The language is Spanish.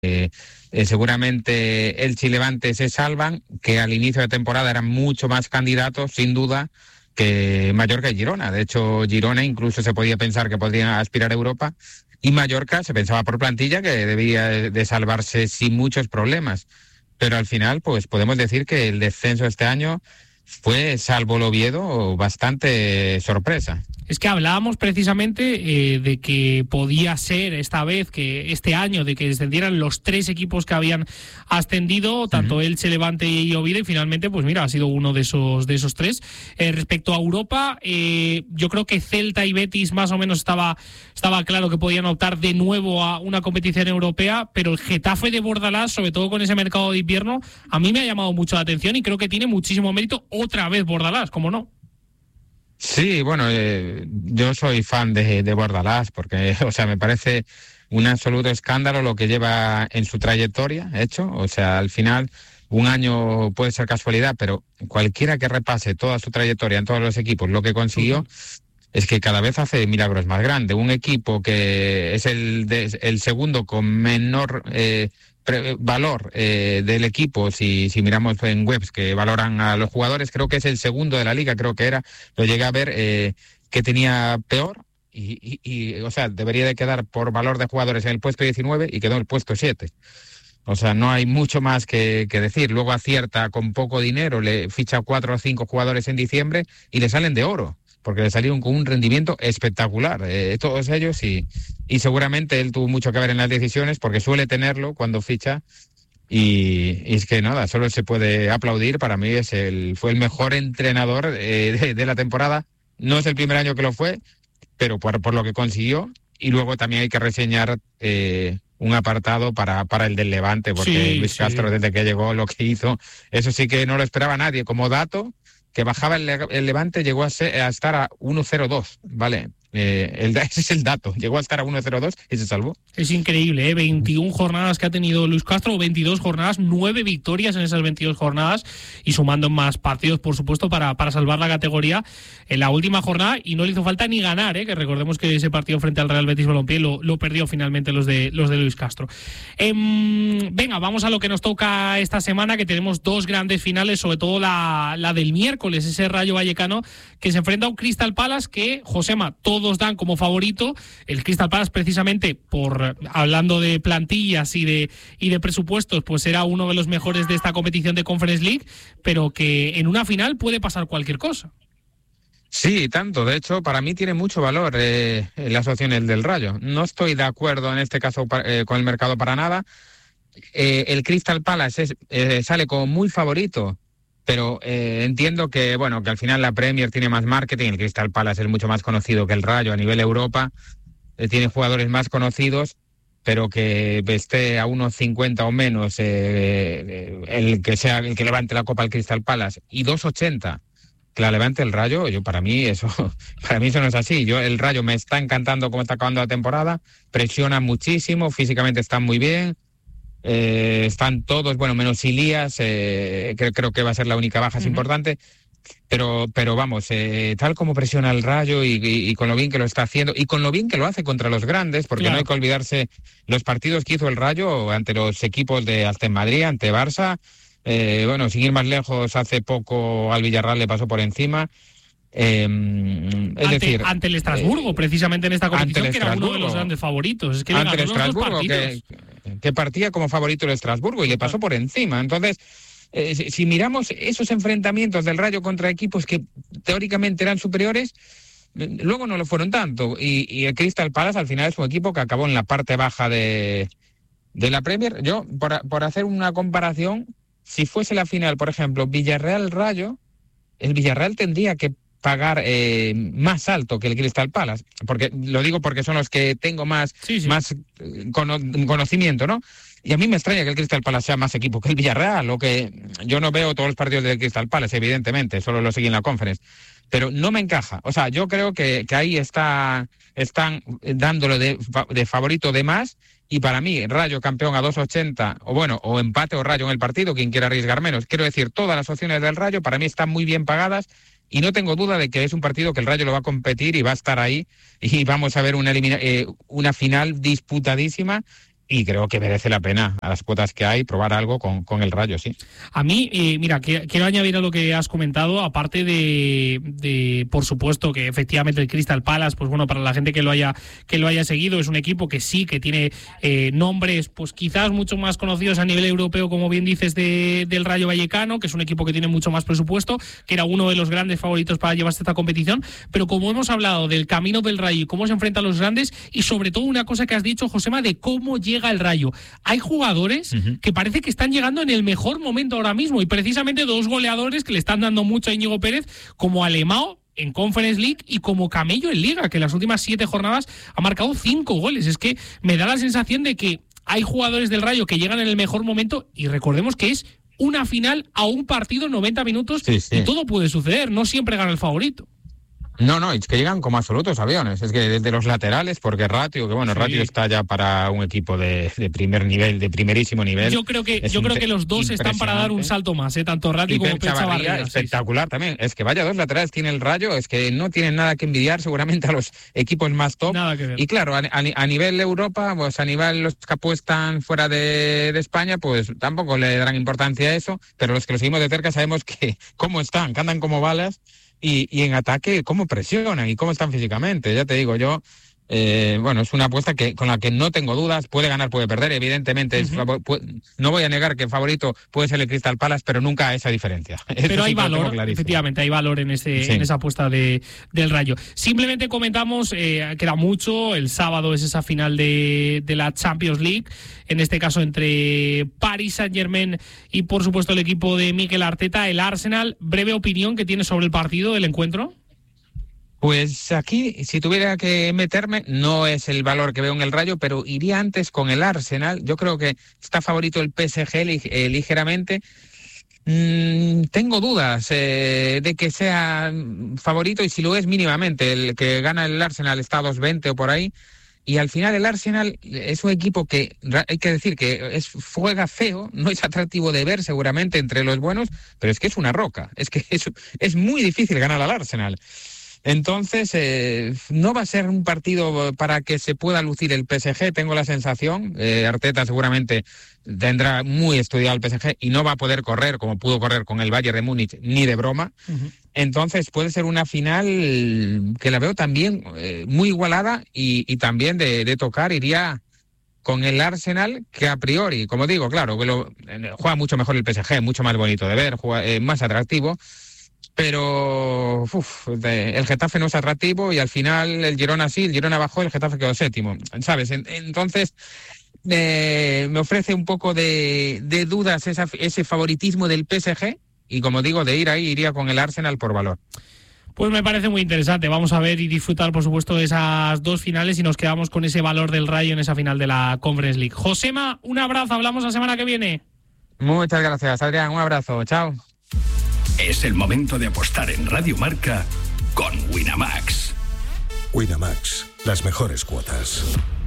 Seguramente Elche y Levante se salvan, que al inicio de temporada eran mucho más candidatos, sin duda, que Mallorca y Girona. De hecho, Girona incluso se podía pensar que podría aspirar a Europa, y Mallorca se pensaba por plantilla que debía de salvarse sin muchos problemas. Pero al final, pues podemos decir que el descenso este año fue, salvo el Oviedo, bastante sorpresa. Es que hablábamos precisamente de que podía ser esta vez, que este año, de que descendieran los 3 equipos que habían ascendido, tanto Elche, Levante y Oviedo, y finalmente, pues mira, ha sido uno de esos 3. Respecto a Europa, yo creo que Celta y Betis más o menos estaba claro que podían optar de nuevo a una competición europea, pero el Getafe de Bordalás, sobre todo con ese mercado de invierno, a mí me ha llamado mucho la atención y creo que tiene muchísimo mérito otra vez Bordalás, ¿cómo no? Sí, bueno, yo soy fan de Bordalás porque, o sea, me parece un absoluto escándalo lo que lleva en su trayectoria hecho. O sea, al final, un año puede ser casualidad, pero cualquiera que repase toda su trayectoria en todos los equipos, lo que consiguió es que cada vez hace milagros más grandes. Un equipo que es el segundo con menor valor del equipo, si miramos en webs que valoran a los jugadores, creo que es el segundo de la liga, creo que era, lo llegué a ver, que tenía peor, y o sea, debería de quedar por valor de jugadores en el puesto 19 y quedó en el puesto 7. O sea, no hay mucho más que decir. Luego acierta con poco dinero, le ficha 4 o 5 jugadores en diciembre y le salen de oro, porque le salieron con un rendimiento espectacular, todos ellos, y seguramente él tuvo mucho que ver en las decisiones, porque suele tenerlo cuando ficha, y es que nada, solo se puede aplaudir. Para mí fue el mejor entrenador de la temporada. No es el primer año que lo fue, pero por lo que consiguió, y luego también hay que reseñar un apartado para el del Levante, porque Luis Castro, desde que llegó, lo que hizo, eso sí que no lo esperaba nadie. Como dato, que bajaba el Levante, llegó a estar a 1-0-2, ¿vale? Ese es el dato, llegó a estar a 1-0-2 y se salvó. Es increíble, 21 jornadas que ha tenido Luis Castro, 22 jornadas, 9 victorias en esas 22 jornadas, y sumando más partidos, por supuesto, para salvar la categoría en la última jornada, y no le hizo falta ni ganar, que recordemos que ese partido frente al Real Betis Balompié lo perdió finalmente los de Luis Castro. Venga, vamos a lo que nos toca esta semana, que tenemos 2 grandes finales, sobre todo la del miércoles, ese Rayo Vallecano que se enfrenta a un Crystal Palace que, Josema, todos dan como favorito. El Crystal Palace, precisamente, hablando de plantillas y de presupuestos, pues era uno de los mejores de esta competición de Conference League, pero que en una final puede pasar cualquier cosa. Sí, tanto. De hecho, para mí tiene mucho valor las opciones del Rayo. No estoy de acuerdo en este caso con el mercado para nada. El Crystal Palace sale como muy favorito, pero entiendo que, bueno, que al final la Premier tiene más marketing. El Crystal Palace es mucho más conocido que el Rayo a nivel Europa. Tiene jugadores más conocidos, pero que esté a 1,50 o menos el que levante la copa al Crystal Palace, y 2,80 que la levante el Rayo, para mí eso no es así. El Rayo me está encantando cómo está acabando la temporada, presiona muchísimo, físicamente están muy bien, están todos, bueno, menos Ilías, creo que va a ser la única baja, es importante. Pero vamos, tal como presiona el Rayo y con lo bien que lo está haciendo y con lo bien que lo hace contra los grandes, porque claro, no hay que olvidarse los partidos que hizo el Rayo ante los equipos hasta en Madrid, ante Barça, bueno, sin ir más lejos, hace poco al Villarreal le pasó por encima. Ante el Estrasburgo, precisamente en esta competición, que era uno de los grandes favoritos. Es que ante el Estrasburgo, que partía como favorito el Estrasburgo y le pasó por encima. Entonces, si miramos esos enfrentamientos del Rayo contra equipos que teóricamente eran superiores, luego no lo fueron tanto, y el Crystal Palace al final es un equipo que acabó en la parte baja de la Premier. Yo, por hacer una comparación, si fuese la final, por ejemplo, Villarreal-Rayo, el Villarreal tendría que pagar más alto que el Crystal Palace, porque lo digo porque son los que tengo más conocimiento, ¿no? Y a mí me extraña que el Crystal Palace sea más equipo que el Villarreal, o que yo no veo todos los partidos del Crystal Palace, evidentemente, solo lo seguí en la Conference, pero no me encaja. O sea, yo creo que ahí están dándolo de favorito de más, y para mí, Rayo campeón a 2,80, o empate o Rayo en el partido, quien quiera arriesgar menos. Quiero decir, todas las opciones del Rayo para mí están muy bien pagadas, y no tengo duda de que es un partido que el Rayo lo va a competir y va a estar ahí, y vamos a ver una final disputadísima, y creo que merece la pena, a las cuotas que hay, probar algo con el Rayo, sí. A mí, mira, quiero añadir a lo que has comentado, aparte de por supuesto, que efectivamente el Crystal Palace, pues bueno, para la gente que lo haya seguido, es un equipo que sí, que tiene nombres, pues quizás mucho más conocidos a nivel europeo, como bien dices, del Rayo Vallecano, que es un equipo que tiene mucho más presupuesto, que era uno de los grandes favoritos para llevarse esta competición, pero como hemos hablado del camino del Rayo y cómo se enfrenta a los grandes, y sobre todo una cosa que has dicho, Josema, de cómo llega el Rayo. Hay jugadores que parece que están llegando en el mejor momento ahora mismo, y precisamente dos goleadores que le están dando mucho a Íñigo Pérez, como Alemão en Conference League y como Camello en Liga, que en las últimas 7 jornadas ha marcado 5 goles. Es que me da la sensación de que hay jugadores del Rayo que llegan en el mejor momento, y recordemos que es una final a un partido, 90 minutos, sí. Y todo puede suceder, no siempre gana el favorito. No, es que llegan como absolutos aviones. Es que desde los laterales, porque Ratio, que bueno, sí. Ratio está ya para un equipo de primer nivel, de primerísimo nivel. Yo creo que los dos están para dar un salto más, tanto Ratio como Pep Chavarría. Espectacular también. Es que vaya dos laterales tiene el Rayo, es que no tienen nada que envidiar seguramente a los equipos más top. Nada que ver. Y claro, a nivel Europa, pues a nivel los que apuestan fuera de España, pues tampoco le darán importancia a eso, pero los que lo seguimos de cerca sabemos que cómo están, que andan como balas. Y en ataque, cómo presionan y cómo están físicamente. Ya te digo, yo, es una apuesta con la que no tengo dudas. Puede ganar, puede perder. Evidentemente, no voy a negar que el favorito puede ser el Crystal Palace, pero nunca a esa diferencia. Pero hay valor, efectivamente, hay valor en esa apuesta del Rayo. Simplemente comentamos, queda mucho. El sábado es esa final de la Champions League, en este caso entre Paris Saint-Germain y, por supuesto, el equipo de Mikel Arteta, el Arsenal. Breve opinión que tienes sobre el partido, del encuentro. Pues aquí, si tuviera que meterme, no es el valor que veo en el Rayo, pero iría antes con el Arsenal. Yo creo que está favorito el PSG ligeramente. Tengo dudas de que sea favorito, y si lo es mínimamente, el que gana el Arsenal está a 2.20 o por ahí. Y al final el Arsenal es un equipo que, hay que decir que juega feo, no es atractivo de ver seguramente entre los buenos, pero es que es una roca, es que es muy difícil ganar al Arsenal. Entonces, no va a ser un partido para que se pueda lucir el PSG, tengo la sensación. Arteta seguramente tendrá muy estudiado el PSG y no va a poder correr como pudo correr con el Bayern de Múnich, ni de broma. Entonces puede ser una final que la veo también muy igualada, y también de tocar iría con el Arsenal, que a priori, como digo, claro, juega mucho mejor el PSG, mucho más bonito de ver, más atractivo. Pero el Getafe no es atractivo, y al final el Girona sí, el Girona bajó, el Getafe quedó 7º, ¿sabes? Entonces me ofrece un poco de dudas ese favoritismo del PSG, y como digo, de ir ahí iría con el Arsenal por valor. Pues me parece muy interesante. Vamos a ver y disfrutar, por supuesto, de esas dos finales, y nos quedamos con ese valor del Rayo en esa final de la Conference League. Josema, un abrazo, hablamos la semana que viene. Muchas gracias, Adrián, un abrazo, chao. Es el momento de apostar en Radio Marca con Winamax. Winamax, las mejores cuotas.